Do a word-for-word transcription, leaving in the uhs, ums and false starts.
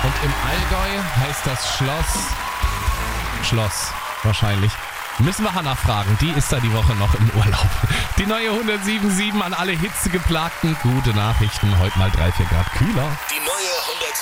Und im Allgäu heißt das Schloss Schloss, wahrscheinlich. Müssen wir Hannah fragen, die ist da die Woche noch im Urlaub. Die neue hundertsieben Komma sieben an alle Hitzegeplagten. Gute Nachrichten, heute mal drei, vier Grad kühler. Die neue